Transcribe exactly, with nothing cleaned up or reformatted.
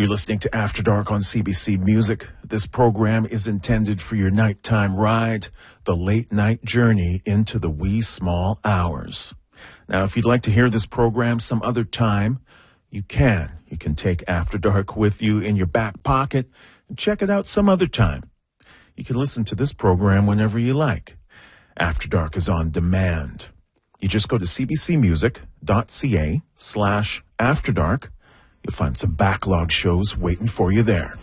You're listening to After Dark on C B C Music. This program is intended for your nighttime ride, the late night journey into the wee small hours. Now, if you'd like to hear this program some other time, you can. You can take After Dark with you in your back pocket and check it out some other time. You can listen to this program whenever you like. After Dark is on demand. You just go to cbcmusic.ca slash After Dark. You'll find some backlog shows waiting for you there.